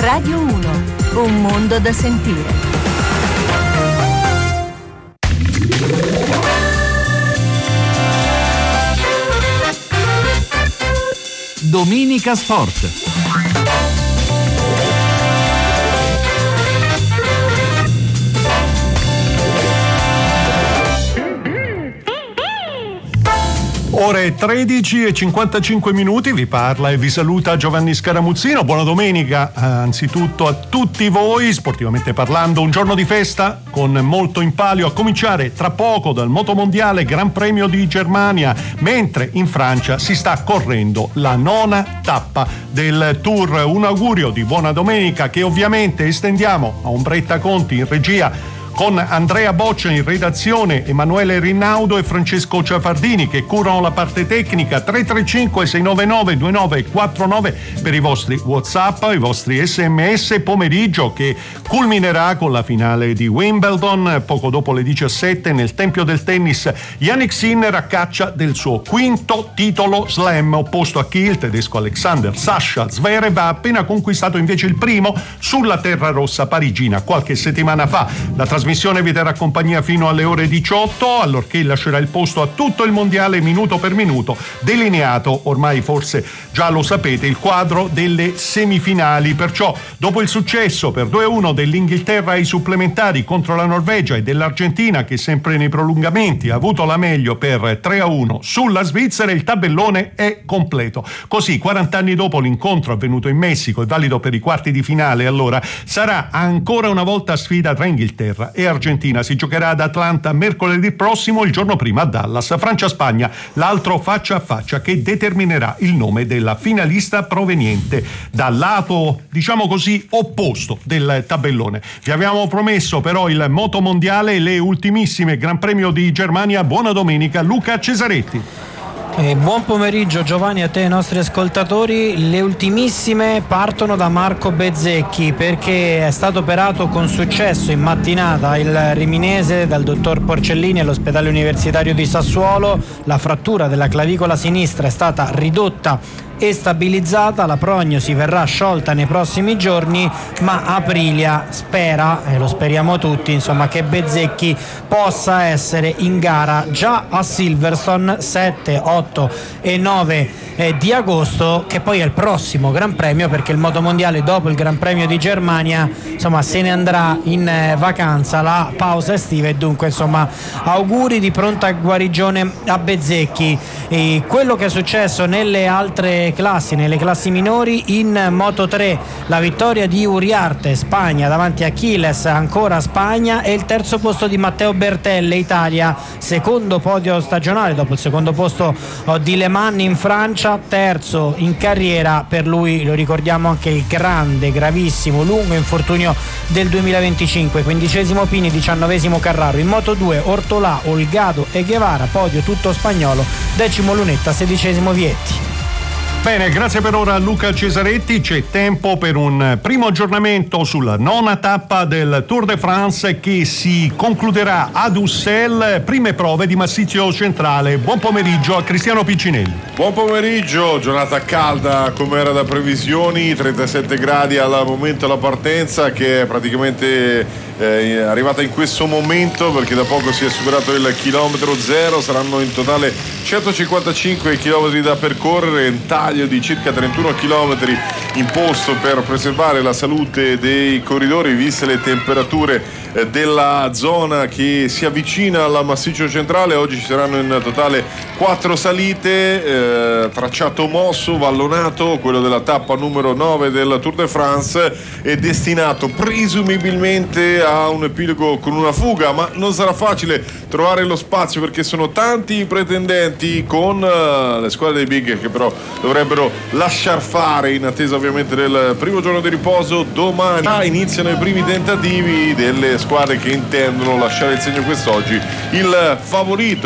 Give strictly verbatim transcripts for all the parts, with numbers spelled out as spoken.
Radio uno, un mondo da sentire. Domenica Sport. Ore tredici e cinquantacinque minuti, vi parla e vi saluta Giovanni Scaramuzzino. Buona domenica eh, anzitutto a tutti voi, sportivamente parlando, un giorno di festa con molto in palio, a cominciare tra poco dal motomondiale Gran Premio di Germania, mentre in Francia si sta correndo la nona tappa del Tour. Un augurio di buona domenica che ovviamente estendiamo a Ombretta Conti in regia, con Andrea Boccia in redazione, Emanuele Rinaudo e Francesco Ciafardini che curano la parte tecnica. Tre tre cinque sei nove nove due nove quattro nove per i vostri WhatsApp, i vostri sms. Pomeriggio che culminerà con la finale di Wimbledon poco dopo le diciassette nel tempio del tennis. Jannik Sinner a caccia del suo quinto titolo slam, opposto a chi il tedesco Alexander Sasha Zverev ha appena conquistato invece il primo sulla terra rossa parigina qualche settimana fa. La trasmissione vi terrà compagnia fino alle ore diciotto, allorché lascerà il posto a tutto il mondiale minuto per minuto, delineato, ormai forse già lo sapete, il quadro delle semifinali. Perciò, dopo il successo per due a uno dell'Inghilterra ai supplementari contro la Norvegia e dell'Argentina, che sempre nei prolungamenti ha avuto la meglio per tre a uno sulla Svizzera, il tabellone è completo. Così, quaranta anni dopo l'incontro avvenuto in Messico e valido per i quarti di finale, allora sarà ancora una volta sfida tra Inghilterra e Argentina. Si giocherà ad Atlanta mercoledì prossimo, il giorno prima a Dallas. Francia-Spagna, l'altro faccia a faccia che determinerà il nome della finalista proveniente dal lato, diciamo così, opposto del tabellone. Vi abbiamo promesso però il motomondiale e le ultimissime Gran Premio di Germania. Buona domenica, Luca Cesaretti. Eh, buon pomeriggio Giovanni a te e ai nostri ascoltatori. Le ultimissime partono da Marco Bezzecchi perché è stato operato con successo in mattinata il riminese dal dottor Porcellini all'ospedale universitario di Sassuolo. La frattura della clavicola sinistra è stata ridotta e stabilizzata, la prognosi verrà sciolta nei prossimi giorni, ma Aprilia spera, e lo speriamo tutti, insomma, che Bezzecchi possa essere in gara già a Silverstone sette, otto e nove eh, di agosto, che poi è il prossimo Gran Premio, perché il motomondiale dopo il Gran Premio di Germania insomma se ne andrà in eh, vacanza, la pausa estiva, e dunque insomma auguri di pronta guarigione a Bezzecchi. E quello che è successo nelle altre classi, nelle classi minori, in Moto tre la vittoria di Uriarte, Spagna, davanti a Achilles, ancora Spagna, e il terzo posto di Matteo Bertelle, Italia, secondo podio stagionale dopo il secondo posto di Le Mans in Francia, terzo in carriera per lui, lo ricordiamo, anche il grande, gravissimo, lungo infortunio del duemilaventicinque. Quindicesimo Pini, diciannovesimo Carraro. In Moto due Ortolà, Olgado e Guevara, podio tutto spagnolo, decimo Lunetta, sedicesimo Vietti. Bene, grazie per ora a Luca Cesaretti. C'è tempo per un primo aggiornamento sulla nona tappa del Tour de France che si concluderà ad Ussel. Prime prove di massiccio centrale. Buon pomeriggio a Cristiano Piccinelli. Buon pomeriggio, giornata calda come era da previsioni, trentasette gradi al momento della partenza, che è praticamente eh, arrivata in questo momento perché da poco si è superato il chilometro zero. Saranno in totale centocinquantacinque chilometri da percorrere, un taglio di circa trentuno chilometri imposto per preservare la salute dei corridori viste le temperature della zona che si avvicina al massiccio centrale. Oggi ci saranno in totale quattro salite, eh, tracciato mosso, vallonato. Quello della tappa numero nove del Tour de France è destinato presumibilmente a un epilogo con una fuga, ma non sarà facile trovare lo spazio perché sono tanti i pretendenti, con uh, le squadre dei big che però dovrebbero lasciar fare in attesa ovviamente del primo giorno di riposo. Domani ah, iniziano i primi tentativi delle squadre che intendono lasciare il segno quest'oggi. Il favorito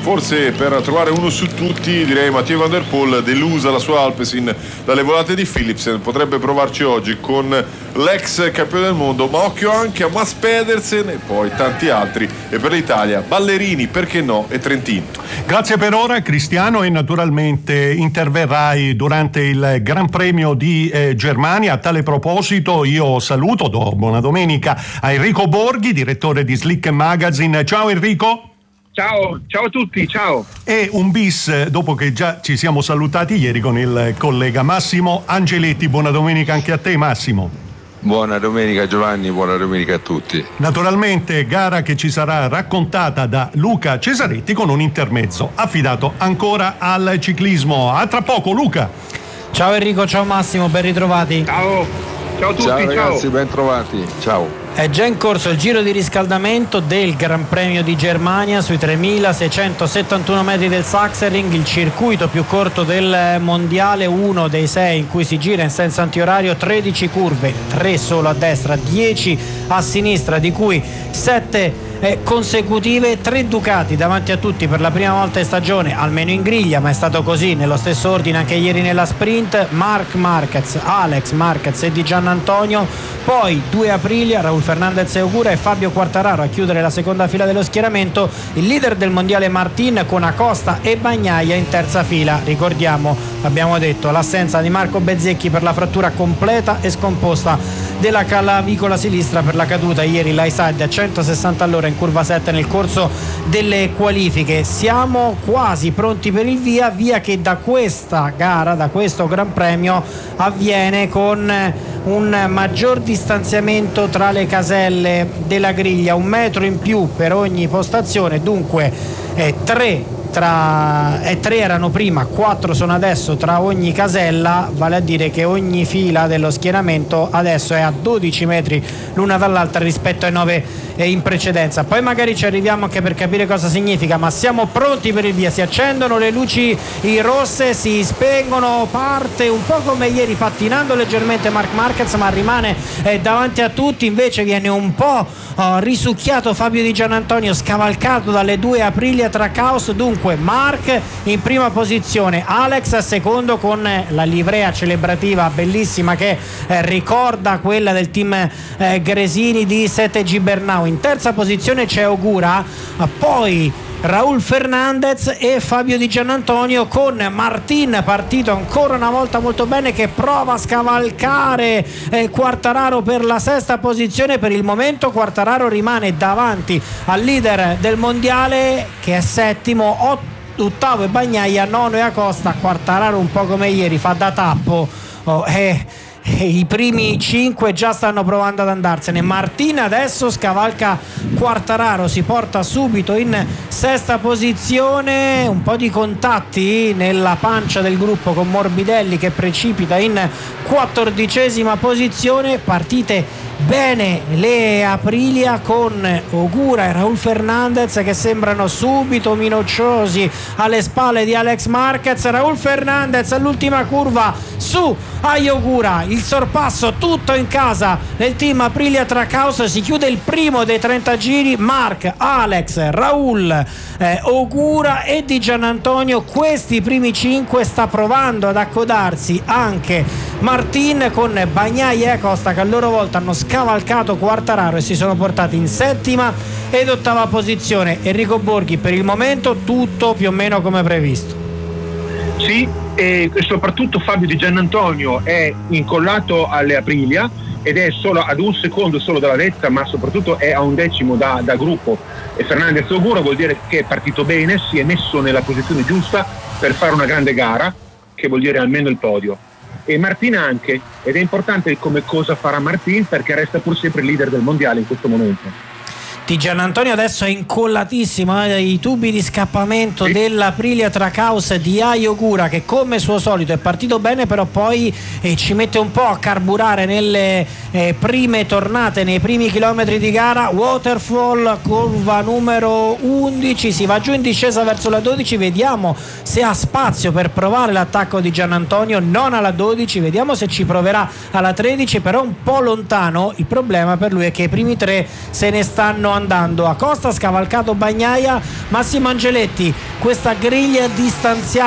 forse per trovare uno su tutti direi Mathieu Van Der Poel, delusa la sua Alpecin dalle volate di Philipsen, potrebbe provarci oggi con l'ex campione del mondo, ma occhio anche a Mats Pedersen e poi tanti altri, e per l'Italia Ballerini, perché no, e Trentin. Grazie per ora Cristiano, e naturalmente interverrai durante il Gran Premio di eh, Germania. A tale proposito io saluto, do buona domenica a Enrico Borghi, direttore di Slick Magazine. Ciao Enrico. Ciao, ciao a tutti, ciao. E un bis, dopo che già ci siamo salutati ieri con il collega Massimo Angeletti. Buona domenica anche a te Massimo. Buona domenica Giovanni, buona domenica a tutti. Naturalmente gara che ci sarà raccontata da Luca Cesaretti con un intermezzo affidato ancora al ciclismo. A tra poco Luca. Ciao Enrico, ciao Massimo, ben ritrovati. Ciao, ciao a tutti, ciao ragazzi, ciao. ben trovati, ciao. È già in corso il giro di riscaldamento del Gran Premio di Germania sui tremilaseicentosettantuno metri del Sachsenring, il circuito più corto del mondiale, uno dei sei in cui si gira in senso antiorario, tredici curve, tre solo a destra, dieci a sinistra, di cui sette consecutive, tre Ducati davanti a tutti per la prima volta in stagione, almeno in griglia, ma è stato così nello stesso ordine anche ieri nella sprint. Marc Marquez, Alex Marquez e Di Giannantonio, poi due Aprilia, Raul Fernandez e Ogura, e Fabio Quartararo a chiudere la seconda fila dello schieramento, il leader del mondiale Martin con Acosta e Bagnaia in terza fila. Ricordiamo, abbiamo detto, l'assenza di Marco Bezzecchi per la frattura completa e scomposta della clavicola sinistra per la caduta ieri Laiside a centosessanta all'ora in curva sette nel corso delle qualifiche. Siamo quasi pronti per il via, via che da questa gara, da questo Gran Premio, avviene con un maggior distanziamento tra le caselle della griglia, un metro in più per ogni postazione, dunque eh, tre Tra, eh, tre erano prima, quattro sono adesso tra ogni casella, vale a dire che ogni fila dello schieramento adesso è a dodici metri l'una dall'altra rispetto ai nove eh, in precedenza. Poi magari ci arriviamo anche per capire cosa significa, ma siamo pronti per il via. Si accendono le luci rosse, si spengono, parte un po' come ieri pattinando leggermente Marc Marquez, ma rimane eh, davanti a tutti. Invece viene un po' oh, risucchiato Fabio Di Giannantonio, scavalcato dalle due Aprilia Trackhouse. Dunque Marc in prima posizione, Alex secondo con la livrea celebrativa bellissima che eh, ricorda quella del team eh, Gresini di sette G Bernau. In terza posizione c'è Ogura, poi Raul Fernandez e Fabio Di Giannantonio, con Martin partito ancora una volta molto bene che prova a scavalcare eh, Quartararo per la sesta posizione. Per il momento Quartararo rimane davanti al leader del mondiale che è settimo, ottavo e Bagnaia, nono e Acosta. Quartararo un po' come ieri fa da tappo, oh, eh, i primi cinque già stanno provando ad andarsene. Martin adesso scavalca Quartararo, si porta subito in sesta posizione, un po' di contatti nella pancia del gruppo con Morbidelli che precipita in quattordicesima posizione. Partite bene le Aprilia con Ogura e Raul Fernandez che sembrano subito minacciosi alle spalle di Alex Marquez. Raul Fernandez all'ultima curva su ai Ogura, il sorpasso tutto in casa del team Aprilia Trackhouse. Si chiude il primo dei trenta giri, Marc, Alex, Raul, eh, Ogura e Di Giannantonio. Questi primi cinque sta provando ad accodarsi anche Martin con Bagnaia e Acosta che a loro volta hanno scavalcato Quartararo e si sono portati in settima ed ottava posizione. Enrico Borghi, per il momento tutto più o meno come previsto. Sì, e soprattutto Fabio Di Giannantonio è incollato alle Aprilia ed è solo ad un secondo solo dalla vetta, ma soprattutto è a un decimo da, da gruppo. E Fernandez Ogura vuol dire che è partito bene, si è messo nella posizione giusta per fare una grande gara, che vuol dire almeno il podio. E Martin anche, ed è importante come cosa farà Martin perché resta pur sempre il leader del mondiale in questo momento. Di Giannantonio adesso è incollatissimo eh, i tubi di scappamento sì. dell'Aprilia Trackhouse di Ai Ogura, che come suo solito è partito bene, però poi eh, ci mette un po' a carburare nelle eh, prime tornate, nei primi chilometri di gara. Waterfall, curva numero undici, si va giù in discesa verso la dodici, vediamo se ha spazio per provare l'attacco di Giannantonio, non alla dodici, vediamo se ci proverà alla tredici, però un po' lontano. Il problema per lui è che i primi tre se ne stanno stanno andando. Acosta ha scavalcato Bagnaia, Massimo Angeletti, questa griglia distanziata